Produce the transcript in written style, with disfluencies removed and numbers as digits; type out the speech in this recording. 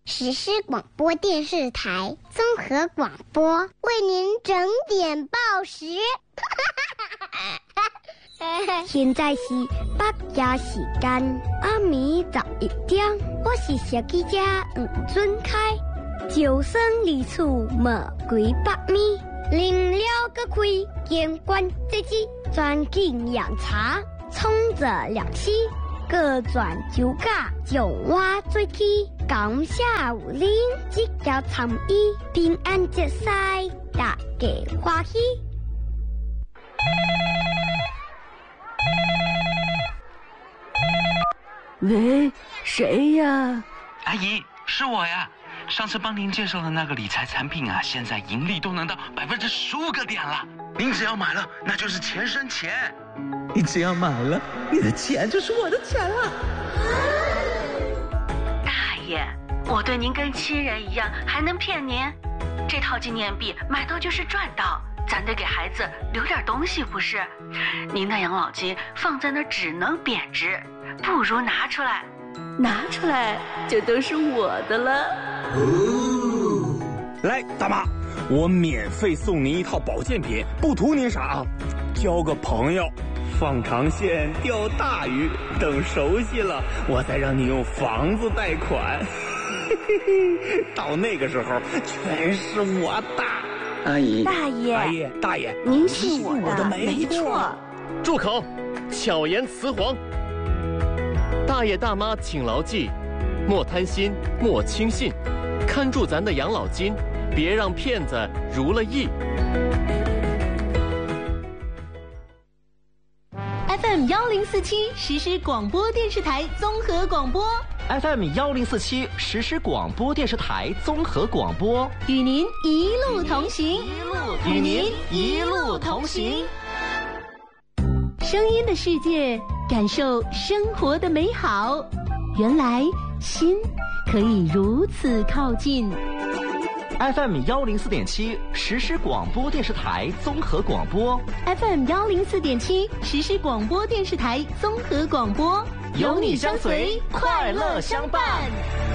实施广播电视台综合广播，为您整点报时。现在是8点时间，暗暝11点，我是小记者黄俊凯。就算离厝莫几百米，临了个开，见关这只专进养茶，冲着凉气，各转酒家，就我最起，感谢有您这条参与，平安节赛，大家欢喜。 喂，谁呀？ 阿姨，是我呀。上次帮您介绍的那个理财产品啊，现在盈利都能到15%个点了。您只要买了，那就是钱生钱。 你只要买了，你的钱就是我的钱了。 大爷，我对您跟亲人一样，还能骗您？这套纪念币买到就是赚到，咱得给孩子留点东西不是？您的养老金放在那只能贬值，不如拿出来。拿出来就都是我的了。 来，大妈，我免费送您一套保健品，不图您啥啊，交个朋友，放长线钓大鱼，等熟悉了，我再让你用房子贷款。到那个时候，全是我的。 阿姨， 大爷， 阿姨，大爷， 您是我的， 没错。 住口！巧言辞黄。大爷大妈请牢记，莫贪心，莫轻信，看住咱的养老金，别让骗子如了意。 FM 1047实施广播电视台综合广播。 FM 1047实施广播电视台综合广播， 与您一路同行， 与您一路同行。 声音的世界，感受生活的美好。原来心可以如此靠近。 FM 104.7实施广播电视台综合广播。 FM 104.7实施广播电视台综合广播， 有你相随，快乐相伴。